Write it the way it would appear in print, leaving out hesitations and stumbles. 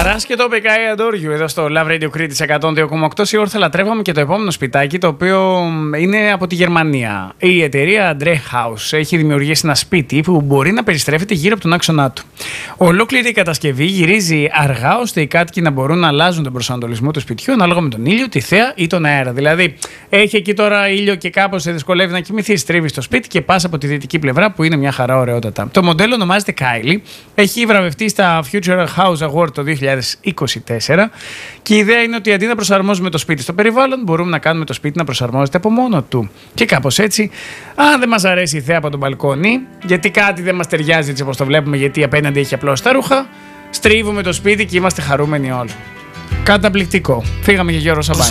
Χαράς και το είπε η Αντόριου εδώ στο Love Radio Κρήτης 102,8. Σίγουρα θα λατρεύαμε και το επόμενο σπιτάκι, το οποίο είναι από τη Γερμανία. Η εταιρεία Drehhaus έχει δημιουργήσει ένα σπίτι που μπορεί να περιστρέφεται γύρω από τον άξονά του. Ολόκληρη η κατασκευή γυρίζει αργά, ώστε οι κάτοικοι να μπορούν να αλλάζουν τον προσανατολισμό του σπιτιού ανάλογα με τον ήλιο, τη θέα ή τον αέρα. Δηλαδή, έχει εκεί τώρα ήλιο και κάπως σε δυσκολεύει να κοιμηθεί, στρίβει στο σπίτι και πα από τη δυτική πλευρά που είναι μια χαρά ωραιότατα. Το μοντέλο ονομάζεται Kylie. Έχει βραβευτεί στα Future House Award το 2024 και η ιδέα είναι ότι αντί να προσαρμόζουμε το σπίτι στο περιβάλλον, μπορούμε να κάνουμε το σπίτι να προσαρμόζεται από μόνο του. Και κάπως έτσι, αν δεν μας αρέσει η θέα από τον μπαλκόνι, γιατί κάτι δεν μας ταιριάζει έτσι όπως το βλέπουμε, γιατί απέναντι έχει απλώς τα ρούχα, στρίβουμε το σπίτι και είμαστε χαρούμενοι όλοι. Καταπληκτικό. Φύγαμε για Γιώργο Σαμπάνη.